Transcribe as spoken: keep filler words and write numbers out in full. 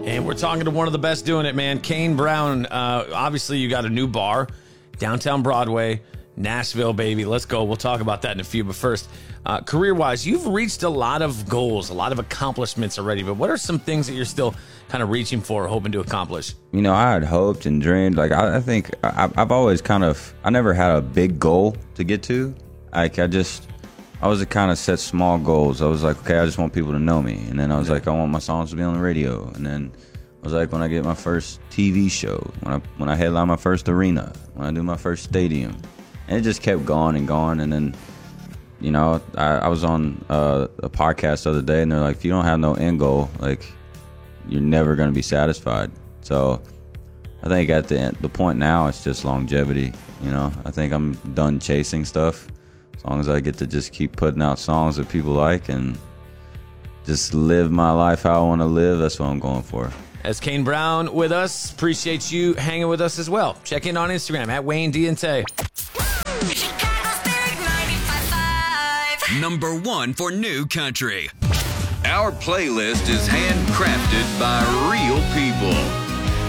And we're talking to one of the best doing it, man. Kane Brown. Uh, obviously, you got a new bar, downtown Broadway, Nashville, baby. Let's go. We'll talk about that in a few. But first, uh, career-wise, you've reached a lot of goals, a lot of accomplishments already. But what are some things that you're still kind of reaching for, hoping to accomplish? You know, I had hoped and dreamed. Like, I, I think I, I've always kind of, I never had a big goal to get to. Like, I just, I was a kind of set small goals. I was like, okay, I just want people to know me. And then I was yeah. like, I want my songs to be on the radio. And then I was like, when I get my first T V show, when I when I headline my first arena, when I do my first stadium. And it just kept going and going. And then, you know, I, I was on uh, a podcast the other day, and they're like, if you don't have no end goal, like, you're never going to be satisfied. So I think at the end, the point now, it's just longevity. You know, I think I'm done chasing stuff. As long as I get to just keep putting out songs that people like and just live my life how I want to live, that's what I'm going for. As Kane Brown with us, appreciate you hanging with us as well. Check in on Instagram at Wayne D and Tay. Number one for new country. Our playlist is handcrafted by real people.